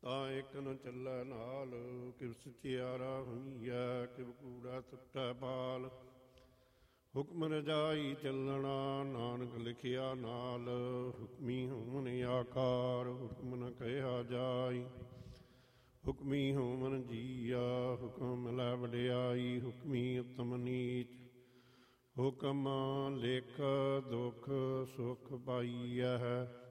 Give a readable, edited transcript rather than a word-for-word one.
ਤਾਂ ਇੱਕ ਨ ਚੱਲੈ ਨਾਲ, ਕਿਵ ਸਚਿਆਰਾ ਹੋਈਐ, ਕਿਵ ਕੂੜਾ ਸੁੱਟੈ ਪਾਲ। ਹੁਕਮ ਰਜਾਈ ਚੱਲਣਾ, ਨਾਨਕ ਲਿਖਿਆ ਨਾਲ, ਹੁਕਮੀ ਹੋਵਨ ਆਕਾਰ, ਹੁਕਮ ਨ ਕਹਿਆ ਜਾਈ। ਹੁਕਮੀ ਹੋਵਨ ਜੀਆ, ਹੁਕਮ ਮਿਲੈ ਵਡਿਆਈ, ਹੁਕਮੀ ਉਤਮ ਨੀਚ। ਹੁਕਮ ਲਿਖ ਦੁਖ ਸੁਖ ਪਾਈਐ,